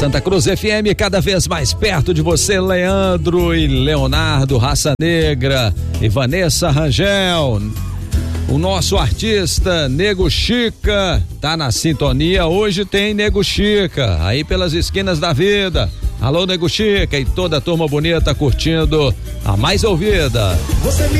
Santa Cruz FM, cada vez mais perto de você, Leandro e Leonardo, Raça Negra e Vanessa Rangel. O nosso artista Nego Chica tá na sintonia. Hoje tem Nego Chica aí pelas esquinas da vida. Alô, Nego Chica e toda a turma bonita curtindo a mais ouvida. Você me